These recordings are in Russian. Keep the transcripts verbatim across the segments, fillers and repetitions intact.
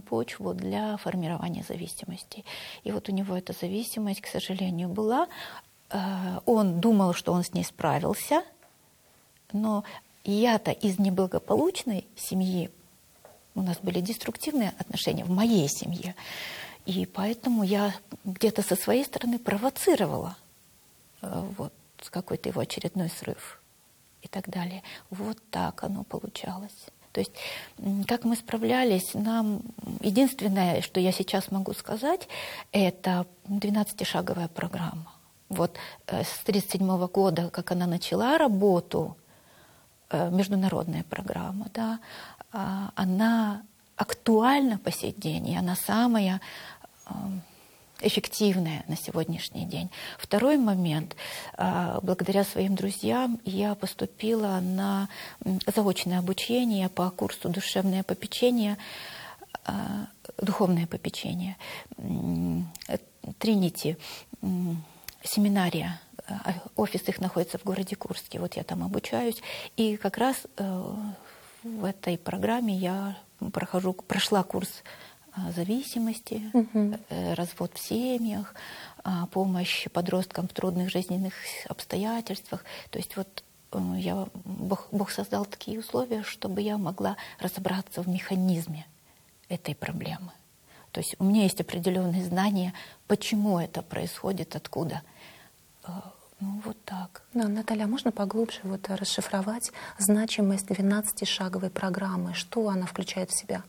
почву для формирования зависимости. И вот у него эта зависимость, к сожалению, была. Он думал, что он с ней справился, но я-то из неблагополучной семьи, у нас были деструктивные отношения в моей семье, и поэтому я где-то со своей стороны провоцировала вот какой-то его очередной срыв и так далее. Вот так оно получалось. То есть как мы справлялись, нам единственное, что я сейчас могу сказать, это двенадцатишаговая программа. Вот с тридцать седьмого года, как она начала работу, международная программа, да, она актуальна по сей день, и она самая эффективная на сегодняшний день. Второй момент. Благодаря своим друзьям я поступила на заочное обучение по курсу «Душевное попечение», «Духовное попечение», «Тринити», семинария. Офис их находится в городе Курске. Вот я там обучаюсь. И как раз в этой программе я прохожу, прошла курс зависимости, угу. развод в семьях, помощь подросткам в трудных жизненных обстоятельствах. То есть вот я, Бог, Бог создал такие условия, чтобы я могла разобраться в механизме этой проблемы. То есть у меня есть определенные знания, почему это происходит, откуда. Ну, вот так. Да, Наталья, а можно поглубже вот расшифровать значимость двенадцатишаговой программы? Что она включает в себя?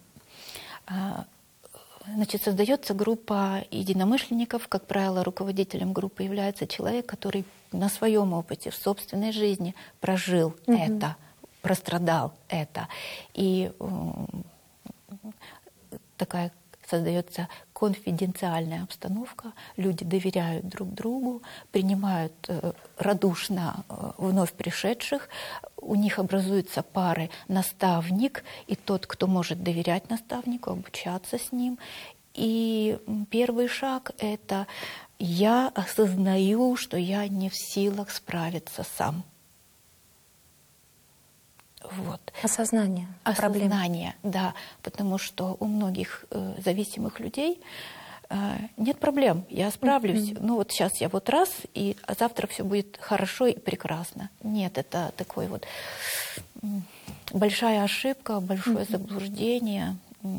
Значит, создается группа единомышленников. Как правило, руководителем группы является человек, который на своем опыте, в собственной жизни прожил угу. это, прострадал это. И такая создается конфиденциальная обстановка, люди доверяют друг другу, принимают радушно вновь пришедших, у них образуются пары наставник и тот, кто может доверять наставнику, обучаться с ним. И первый шаг — это я осознаю, что я не в силах справиться сам. Вот. Осознание. Осознание, проблем. Да, потому что у многих э, зависимых людей э, нет проблем, я справлюсь. Mm-hmm. Ну вот сейчас я вот раз, и а завтра все будет хорошо и прекрасно. Нет, это такой вот э, большая ошибка, большое mm-hmm. заблуждение.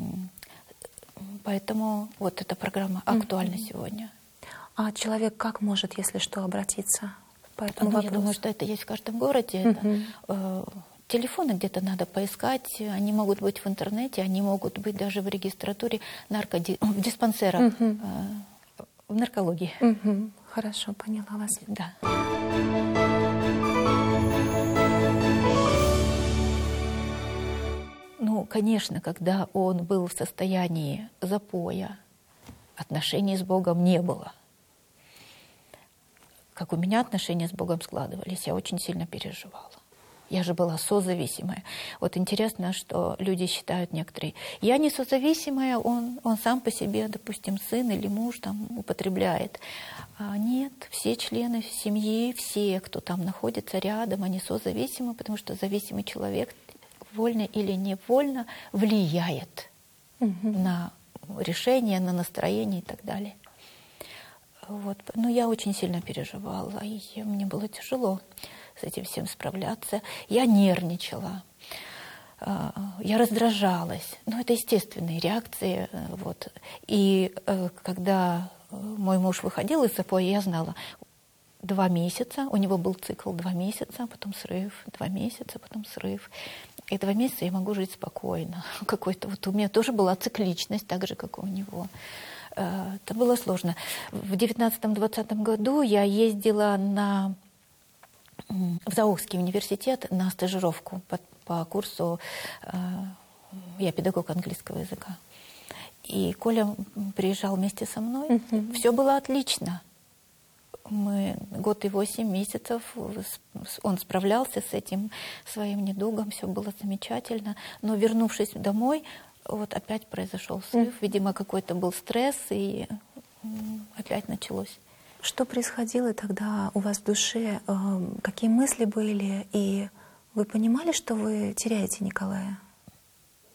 Поэтому вот эта программа актуальна mm-hmm. сегодня. А человек как может, если что, обратиться по этому ну, вопросу? Я думаю, что это есть в каждом городе. Mm-hmm. Это, э, телефоны где-то надо поискать, они могут быть в интернете, они могут быть даже в регистратуре наркоди... в диспансерах, угу. э, в наркологии. Угу. Хорошо, поняла вас. Да. Ну, конечно, когда он был в состоянии запоя, отношений с Богом не было. Как у меня отношения с Богом складывались, я очень сильно переживала. Я же была созависимая. Вот интересно, что люди считают некоторые, я не созависимая, он, он сам по себе, допустим, сын или муж там употребляет. А нет, все члены семьи, все, кто там находится рядом, они созависимы, потому что зависимый человек вольно или невольно влияет угу. на решение, на настроение и так далее. Вот. Но я очень сильно переживала, и мне было тяжело с этим всем справляться. Я нервничала, я раздражалась. Но это естественные реакции. Вот. И когда мой муж выходил из запоя, я знала, два месяца, у него был цикл два месяца, потом срыв, два месяца, потом срыв. И два месяца я могу жить спокойно. Какой-то вот у меня тоже была цикличность, так же, как и у него. Это было сложно. В девятнадцатом-двадцатом году я ездила на в Заокский университет на стажировку по, по курсу э, «Я педагог английского языка». И Коля приезжал вместе со мной. Mm-hmm. Все было отлично. Мы год и восемь месяцев, он справлялся с этим своим недугом, все было замечательно. Но вернувшись домой, вот опять произошел срыв. Mm-hmm. Видимо, какой-то был стресс, и опять началось. Что происходило тогда у вас в душе? Какие мысли были? И вы понимали, что вы теряете Николая?